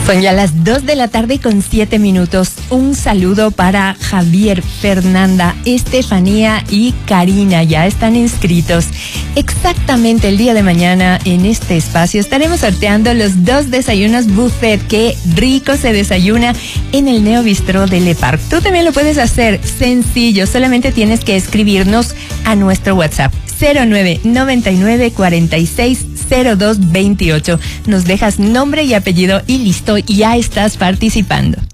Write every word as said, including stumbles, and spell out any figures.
Son ya las dos de la tarde con siete minutos. Un saludo para Javier, Fernanda, Estefanía y Karina. Ya están inscritos. Exactamente el día de mañana en este espacio estaremos sorteando los dos desayunos buffet. Qué rico se desayuna en el Neo Bistro de Le Parc. Tú también lo puedes hacer sencillo. Solamente tienes que escribirnos a nuestro WhatsApp cero nueve noventa y nueve cuarenta y seis cero dos veintiocho. Nos dejas nombre y apellido y listo, ya estás participando.